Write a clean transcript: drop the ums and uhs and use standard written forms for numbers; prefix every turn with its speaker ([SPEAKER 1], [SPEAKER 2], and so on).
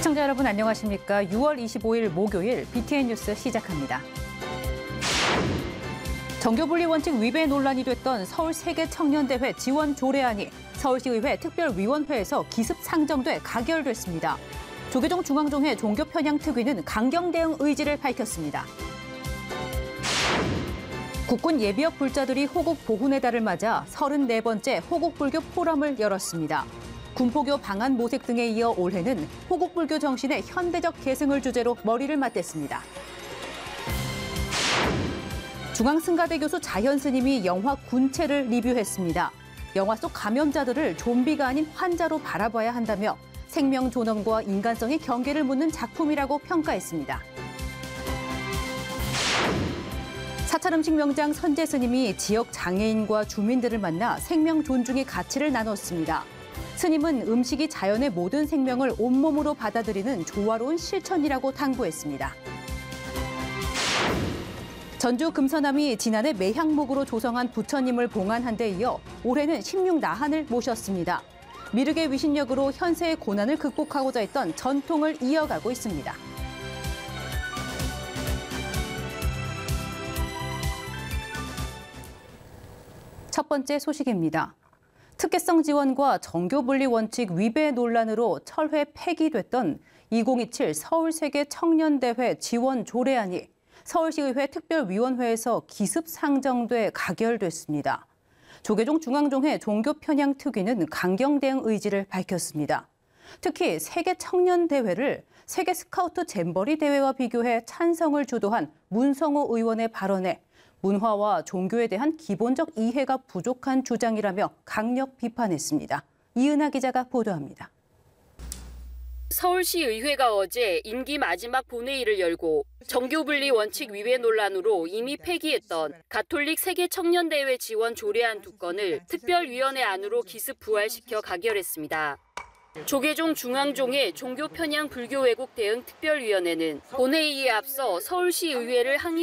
[SPEAKER 1] 시청자 여러분 안녕하십니까? 6월 25일 목요일 BTN 뉴스 시작합니다. 정교분리 원칙 위배 논란이 됐던 서울 세계청년대회 지원 조례안이 서울시의회 특별위원회에서 기습 상정돼 가결됐습니다. 조계종 중앙종회 종교편향특위는 강경 대응 의지를 밝혔습니다. 국군 예비역 불자들이 호국 보훈의 달을 맞아 34번째 호국불교 포럼을 열었습니다. 군포교 방한 모색 등에 이어 올해는 호국불교 정신의 현대적 계승을 주제로 머리를 맞댔습니다. 중앙승가대 교수 자현 스님이 영화 군체를 리뷰했습니다. 영화 속 감염자들을 좀비가 아닌 환자로 바라봐야 한다며 생명 존엄과 인간성의 경계를 묻는 작품이라고 평가했습니다. 사찰 음식 명장 선재 스님이 지역 장애인과 주민들을 만나 생명 존중의 가치를 나눴습니다. 스님은 음식이 자연의 모든 생명을 온몸으로 받아들이는 조화로운 실천이라고 당부했습니다. 전주 금서남이 지난해 매향목으로 조성한 부처님을 봉안한 데 이어 올해는 16나한을 모셨습니다. 미륵의 위신력으로 현세의 고난을 극복하고자 했던 전통을 이어가고 있습니다. 첫 번째 소식입니다. 특혜성 지원과 정교분리 원칙 위배 논란으로 철회 폐기됐던 2027 서울세계청년대회 지원 조례안이 서울시의회 특별위원회에서 기습 상정돼 가결됐습니다. 조계종 중앙종회 종교편향특위는 강경 대응 의지를 밝혔습니다. 특히 세계청년대회를 세계 스카우트 잼버리 대회와 비교해 찬성을 주도한 문성호 의원의 발언에 문화와 종교에 대한 기본적 이해가 부족한 주장이라며 강력 비판했습니다. 이은하 기자가 보도합니다.
[SPEAKER 2] 서울시의회가 어제 임기 마지막 본회의를 열고 정교분리 원칙 위배 논란으로 이미 폐기했던 가톨릭 세계청년대회 지원 조례안 2건을 특별위원회 안으로 기습 부활시켜 가결했습니다. 조계종 중앙종회 종교편향 불교왜곡 대응 특별위원회는 본회의에 앞서 서울시의회를 항의